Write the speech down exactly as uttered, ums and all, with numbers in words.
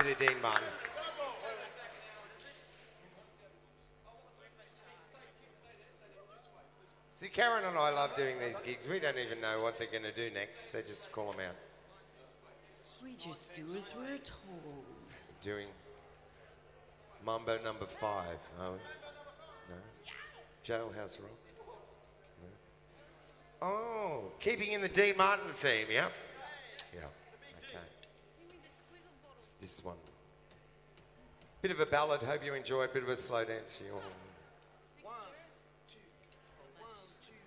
bit of Dean Martin. See, Karen and I love doing these gigs. We don't even know what they're going to do next. They just call them out. We just do as we're told. Doing Mambo number five. Oh, no. Jailhouse Rock. No. Oh, keeping in the Dean Martin theme, yeah? Yeah, okay. It's this one. Bit of a ballad. Hope you enjoy it. Bit of a slow dance for you all.